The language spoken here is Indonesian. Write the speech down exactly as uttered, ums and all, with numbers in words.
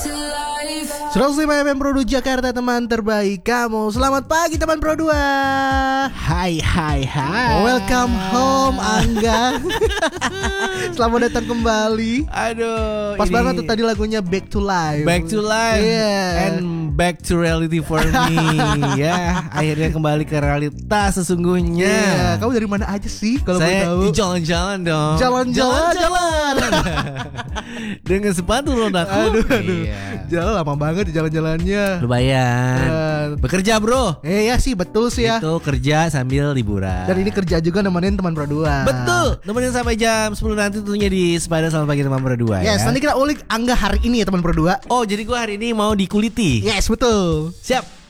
seratus lima F M Pro dua Jakarta, teman terbaik kamu. Selamat pagi teman Pro dua. Hai hai hai. Welcome home Angga. Selamat datang kembali. Aduh, pas ini... banget tuh tadi lagunya Back to Life. Back to Life yeah. And back to reality for me. Ya, akhirnya kembali ke realitas sesungguhnya. Yeah. Kamu dari mana aja sih kalau saya tahu? jalan-jalan dong. Jalan-jalan jalan. Dengan sepatu rodaku. Aduh, aduh. Iya. Jalan lama banget di jalan-jalannya. Lumayan. Uh, Bekerja bro. Eh ya sih betul sih ya. Itu kerja sambil liburan. Dan ini kerja juga nemenin teman Pro dua. Betul. Nemenin sampai jam sepuluh nanti tentunya di Sepeda Selamat Pagi Teman Pro dua. Yes, ya. Nanti kita ulik Angga hari ini ya teman Pro dua. Oh, jadi gua hari ini mau dikuliti. Yes, betul. Siap.